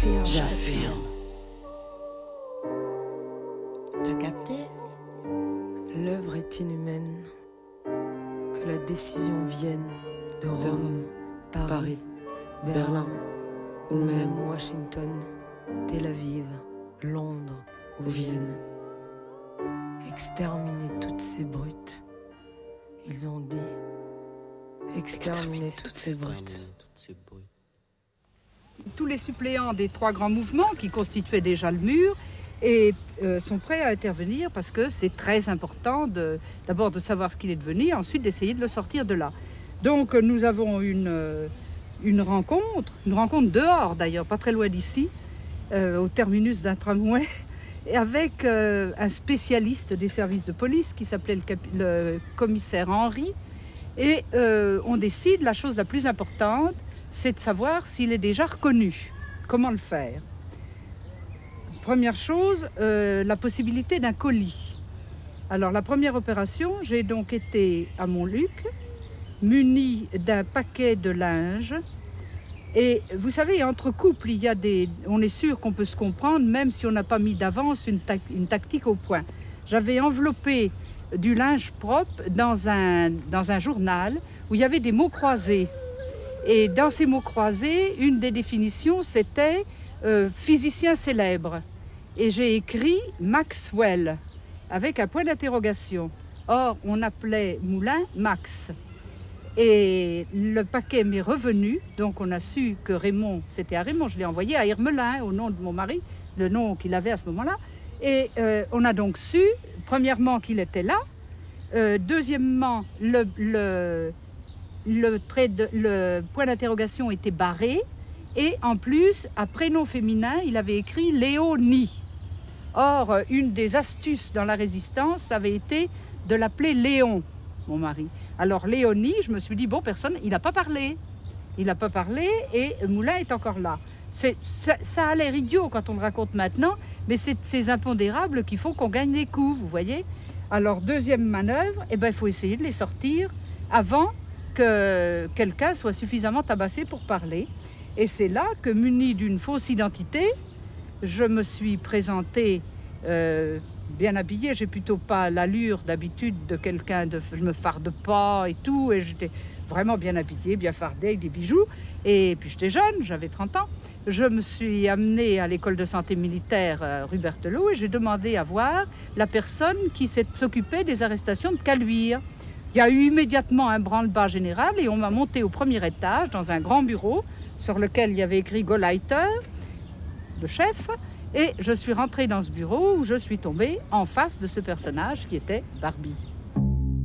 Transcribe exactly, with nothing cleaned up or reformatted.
J'affirme. J'affirme. T'as capté? L'œuvre est inhumaine. Que la décision vienne de Rome, Paris, Paris, Berlin, Berlin, ou même Washington, Tel Aviv, Londres ou Vienne. Exterminer toutes ces brutes. Ils ont dit exterminer toutes ces brutes. Tous les suppléants des trois grands mouvements qui constituaient déjà le mur et, euh, sont prêts à intervenir parce que c'est très important de, d'abord de savoir ce qu'il est devenu et ensuite d'essayer de le sortir de là. Donc nous avons une, euh, une rencontre, une rencontre dehors d'ailleurs, pas très loin d'ici, euh, au terminus d'un tramway, avec euh, un spécialiste des services de police qui s'appelait le, cap- le commissaire Henry. Et euh, on décide, la chose la plus importante, c'est de savoir s'il est déjà reconnu. Comment le faire? Première chose, euh, la possibilité d'un colis. Alors la première opération, j'ai donc été à Montluc, muni d'un paquet de linge. Et vous savez, entre couples, il y a des... on est sûr qu'on peut se comprendre, même si on n'a pas mis d'avance une, ta... une tactique au point. J'avais enveloppé du linge propre dans un, dans un journal où il y avait des mots croisés. Et dans ces mots croisés, une des définitions, c'était euh, physicien célèbre. Et j'ai écrit Maxwell, avec un point d'interrogation. Or, on appelait Moulin Max. Et le paquet m'est revenu, donc on a su que Raymond, c'était à Raymond, je l'ai envoyé à Hermelin, au nom de mon mari, le nom qu'il avait à ce moment-là. Et euh, on a donc su, premièrement, qu'il était là. Euh, deuxièmement, le... le Le, trait de, le point d'interrogation était barré et en plus, à prénom féminin, il avait écrit Léonie. Or, une des astuces dans la résistance avait été de l'appeler Léon, mon mari. Alors Léonie, je me suis dit, bon, personne, il n'a pas parlé. Il n'a pas parlé et Moulin est encore là. C'est, ça, ça a l'air idiot quand on le raconte maintenant, mais c'est ces impondérables qu'il faut qu'on gagne les coups, vous voyez. Alors, deuxième manœuvre, eh ben, il faut essayer de les sortir avant que quelqu'un soit suffisamment tabassé pour parler. Et c'est là que, muni d'une fausse identité, je me suis présentée euh, bien habillée. J'ai plutôt pas l'allure d'habitude de quelqu'un, de, je me farde pas et tout, et j'étais vraiment bien habillée, bien fardée, avec des bijoux. Et puis j'étais jeune, j'avais trente ans. Je me suis amenée à l'école de santé militaire euh, rue Berthelot et j'ai demandé à voir la personne qui s'occupait des arrestations de Caluire. Il y a eu immédiatement un branle-bas général et on m'a monté au premier étage dans un grand bureau sur lequel il y avait écrit Gauleiter, le chef, et je suis rentrée dans ce bureau où je suis tombée en face de ce personnage qui était Barbie.